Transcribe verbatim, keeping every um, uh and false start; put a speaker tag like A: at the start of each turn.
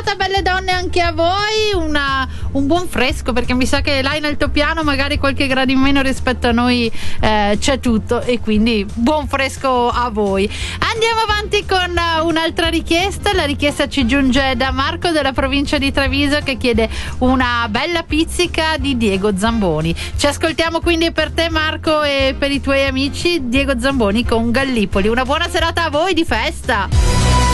A: serata, belle donne, anche a voi. Una, un buon fresco, perché mi sa che là in altopiano magari qualche grado in meno rispetto a noi eh, c'è tutto, e quindi buon fresco a voi. Andiamo avanti con un'altra richiesta. La richiesta ci giunge da Marco della provincia di Treviso, che chiede una bella pizzica di Diego Zamboni. Ci ascoltiamo quindi per te, Marco, e per i tuoi amici Diego Zamboni con Gallipoli. Una buona serata a voi di festa.